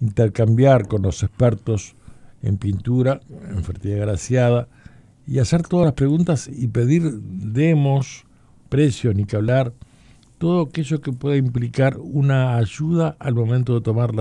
intercambiar con los expertos en pintura, en fertilidad graciada, y hacer todas las preguntas y pedir demos, precios, ni que hablar, todo aquello que pueda implicar una ayuda al momento de tomar la